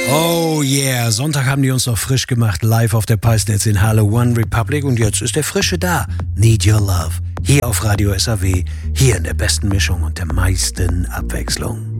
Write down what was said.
Oh yeah, Sonntag haben die uns noch frisch gemacht, live auf der Peisnetz in Halle One Republic und jetzt ist der Frische da. Need Your Love. Hier auf Radio SAW, hier in der besten Mischung und der meisten Abwechslung.